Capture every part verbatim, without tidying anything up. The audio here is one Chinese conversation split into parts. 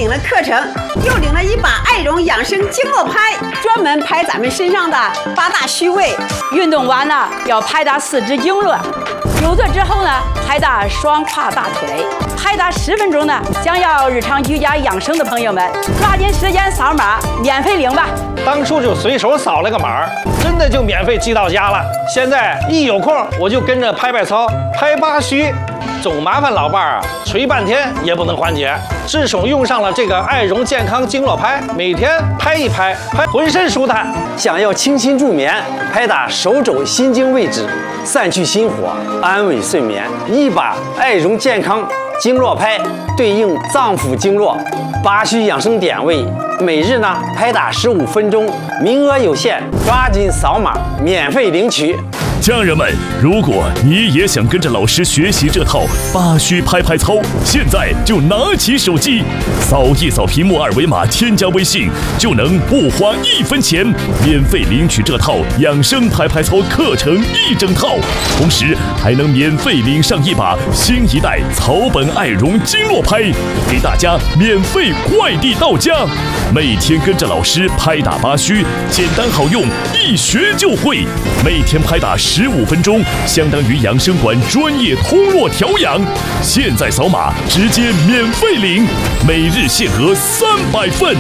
领了课程，又领了一把爱绒养生经络拍，专门拍咱们身上的八大虚位。 运动完了要拍打四肢经络，久坐之后呢，拍打双胯大腿，拍打十分钟呢。想要日常居家养生的朋友们，抓紧时间扫码免费领吧。 当初就随手扫了个码，真的就免费寄到家了。现在一有空我就跟着拍拍操，拍八虚。总麻烦老伴儿啊，捶半天也不能缓解。智宠用上了这个爱绒健康经络拍，每天拍一拍，拍浑身舒坦。 想要清新助眠，拍打手肘心经位置，散去心火，安稳睡眠。一把爱绒健康经络拍对应脏腑经络八虚养生点位，每日呢拍打十五分钟，名额有限，抓紧扫码免费领取。 家人们，如果你也想跟着老师学习这套八虚拍拍操，现在就拿起手机，扫一扫屏幕二维码，添加微信，就能不花一分钱，免费领取这套养生拍拍操课程一整套，同时还能免费领上一把新一代草本爱绒经络拍，给大家免费快递到家。每天跟着老师拍打八虚，简单好用，一学就会。每天拍打十五分钟，相当于养生馆专业通络调养。现在扫码直接免费领，每日限额三百份。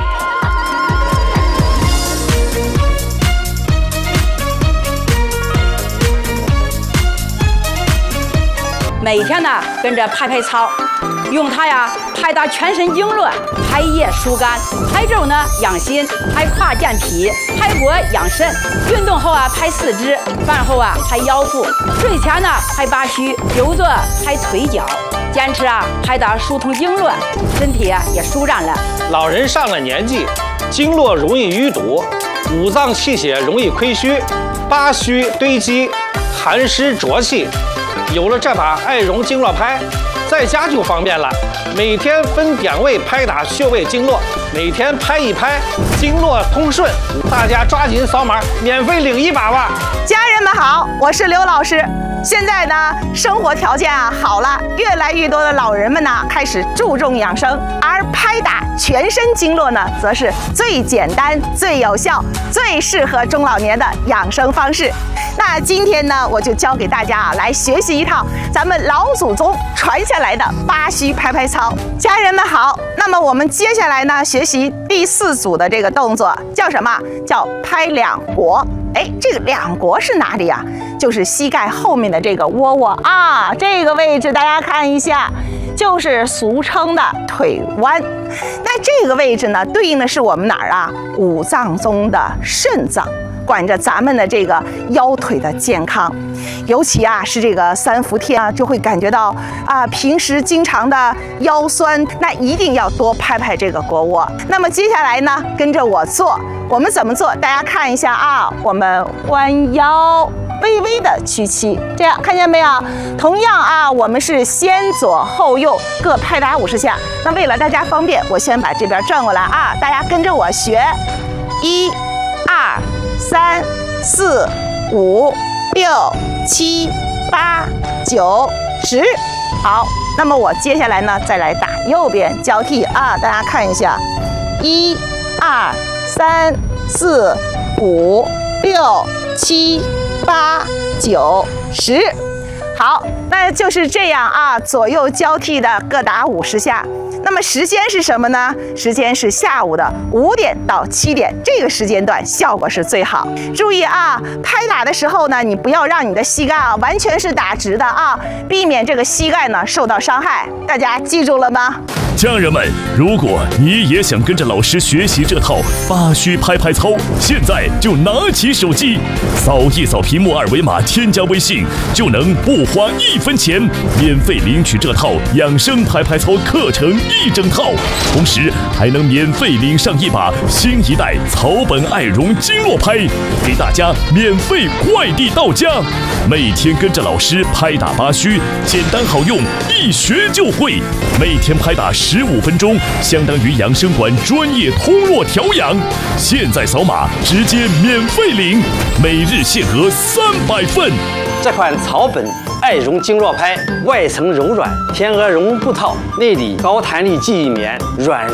每天呢跟着拍拍操，用它呀拍打全身经络，拍腋疏肝，拍肘呢养心，拍胯健脾，拍脖养肾。运动后啊拍四肢，饭后啊拍腰腹，睡前呢拍八虚，久坐拍腿脚。坚持啊拍打疏通经络，身体啊也舒展了。 老人上了年纪，经络容易淤堵，五脏气血容易亏虚，八虚堆积，寒湿浊气。有了这把爱绒经络拍，在家就方便了。每天分点位拍打穴位经络，每天拍一拍，经络通顺。大家抓紧扫码，免费领一把吧！ 家人们好，我是刘老师。现在呢，生活条件啊好了，越来越多的老人们呢开始注重养生，而拍打全身经络呢，则是最简单、最有效、最适合中老年的养生方式。那今天呢，我就教给大家啊来学习一套咱们老祖宗传下来的八虚拍拍操。家人们好，那么我们接下来呢，学习第四组的这个动作，叫什么？叫拍两国。哎，这个两国是哪里啊？就是膝盖后面的这个窝窝啊，这个位置大家看一下，就是俗称的腿弯。那这个位置呢，对应的是我们哪儿啊？五脏中的肾脏，管着咱们的这个腰腿的健康。尤其啊是这个三伏天啊，就会感觉到啊平时经常的腰酸，那一定要多拍拍这个腘窝。那么接下来呢，跟着我做，我们怎么做？大家看一下啊，我们弯腰，微微的屈膝，这样看见没有？同样啊，我们是先左后右各拍打五十下。那为了大家方便，我先把这边转过来啊，大家跟着我学，一、二、三、四、五、六、七、八、九、十。好，那么我接下来呢，再来打右边交替啊，大家看一下，一、二、三、四、五、六、七、八、九、十。好，那就是这样啊，左右交替的各打五十下。那么时间是什么呢？时间是下午的五点到七点，这个时间段效果是最好。注意啊，拍打的时候呢，你不要让你的膝盖啊完全是打直的啊，避免这个膝盖呢受到伤害。大家记住了吗？ 家人们，如果你也想跟着老师学习这套八虚拍拍操，现在就拿起手机，扫一扫屏幕二维码，添加微信，就能不花一分钱，免费领取这套养生拍拍操课程一整套，同时还能免费领上一把新一代草本爱绒经络拍，给大家免费快递到家。每天跟着老师拍打八虚，简单好用，一学就会。每天拍打十五分钟，相当于养生馆专业通络调养。现在扫码直接免费领，每日限额三百份。 这款草本爱绒经络拍，外层柔软，天鹅绒布套，内里高弹力记忆棉，软。